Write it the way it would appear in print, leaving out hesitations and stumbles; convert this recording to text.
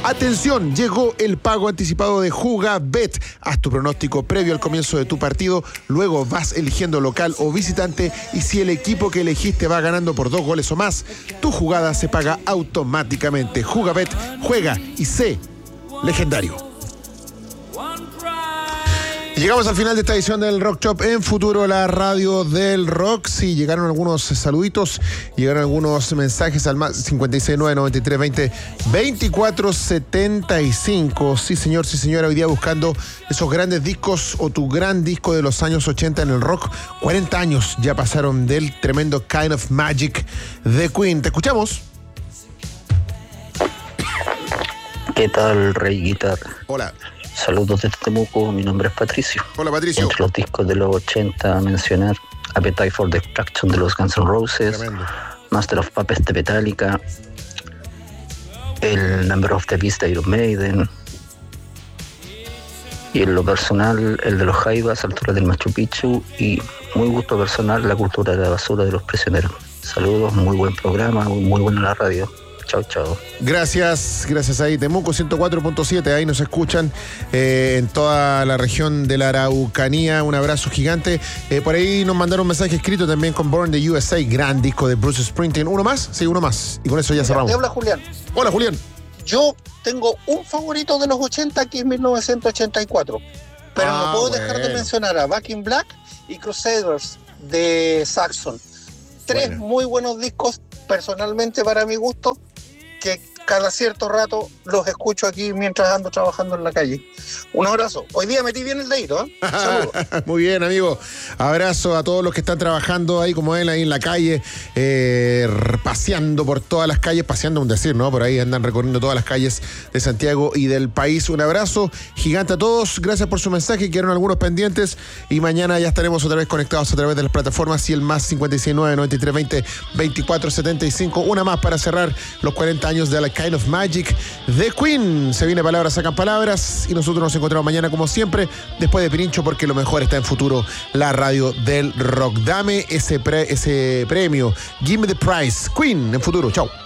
Atención, llegó el pago anticipado de Jugabet. Haz tu pronóstico previo al comienzo de tu partido, luego vas eligiendo local o visitante y si el equipo que elegiste va ganando por 2 goles o más, tu jugada se paga automáticamente. Jugabet, juega y sé legendario. Llegamos al final de esta edición del Rock Shop en Futuro, la radio del rock. Sí, llegaron algunos saluditos, llegaron algunos mensajes al más 569-9320-2475. Sí, señor, sí, señora. Hoy día buscando esos grandes discos o tu gran disco de los años 80 en el rock. 40 años ya pasaron del tremendo Kind of Magic de Queen. Te escuchamos. ¿Qué tal, Rey Guitarra? Hola. Saludos desde Temuco, mi nombre es Patricio. Hola, Patricio. Entre los discos de los 80 a mencionar Appetite for Destruction de los Guns N' Roses, tremendo. Master of Puppets de Metallica, el Number of the Beast de Iron Maiden, y en lo personal el de los Jaivas, Altura del Machu Picchu, y muy gusto personal La Cultura de la Basura de los Prisioneros. Saludos, muy buen programa, muy buena la radio. Chao, chao. Gracias ahí. Temuco 104.7, ahí nos escuchan en toda la región de la Araucanía. Un abrazo gigante. Por ahí nos mandaron un mensaje escrito también con Born the USA, gran disco de Bruce Springsteen. ¿Uno más? Sí, uno más. Y con eso ya cerramos. Te habla Julián. Hola, Julián. Yo tengo un favorito de los 80 que es 1984. Pero no puedo dejar de mencionar a Back in Black y Crusaders de Saxon. Tres muy buenos discos, personalmente para mi gusto, que cada cierto rato los escucho aquí mientras ando trabajando en la calle. Un abrazo. Hoy día metí bien el dedito, ¿eh? Saludos. Muy bien, amigo. Abrazo a todos los que están trabajando ahí como él, ahí en la calle, paseando por todas las calles, paseando un decir, ¿no? Por ahí andan recorriendo todas las calles de Santiago y del país. Un abrazo gigante a todos. Gracias por su mensaje. Quedaron algunos pendientes y mañana ya estaremos otra vez conectados a través de las plataformas y el más 569-9320-2475. Una más para cerrar los 40 años de la Kind of Magic de Queen. Se viene Palabras Sacan Palabras y nosotros nos encontramos mañana como siempre después de Pirincho, porque lo mejor está en Futuro, la radio del rock. Dame ese premio. Give me the prize. Queen en Futuro. Chao.